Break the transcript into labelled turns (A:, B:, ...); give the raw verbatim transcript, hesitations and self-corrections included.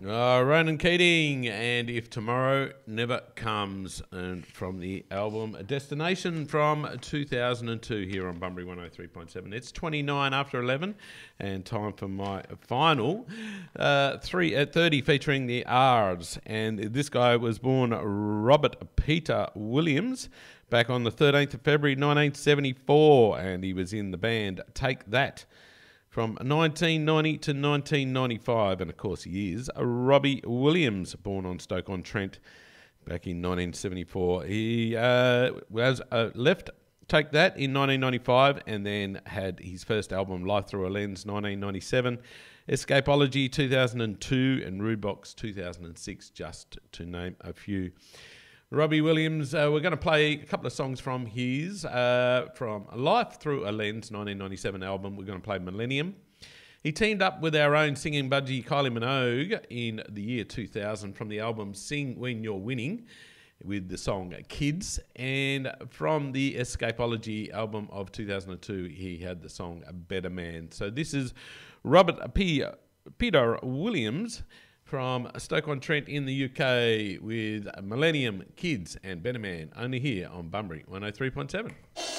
A: Uh, Ronan Keating and If Tomorrow Never Comes, and from the album Destination from two thousand two here on Bunbury one oh three point seven. It's twenty-nine after eleven and time for my final uh, three at thirty featuring the R's. And this guy was born Robert Peter Williams back on the thirteenth of February nineteen seventy-four, and he was in the band Take That from nineteen ninety to nineteen ninety-five, and of course he is Robbie Williams, born on Stoke-on-Trent back in nineteen seventy-four. He uh, was uh, left Take That in nineteen ninety-five, and then had his first album Life Through a Lens nineteen ninety-seven, Escapology two thousand two, and Rude Box two thousand six, just to name a few. Robbie Williams, uh, we're going to play a couple of songs from his, uh, from Life Through a Lens nineteen ninety-seven album. We're going to play Millennium. He teamed up with our own singing budgie Kylie Minogue in the year two thousand from the album Sing When You're Winning with the song Kids. And from the Escapology album of two thousand two, he had the song Better Man. So this is Robert P. Peter Williams from Stoke-on-Trent in the U K with Millennium, Kids and Better Man, only here on Bunbury one oh three point seven.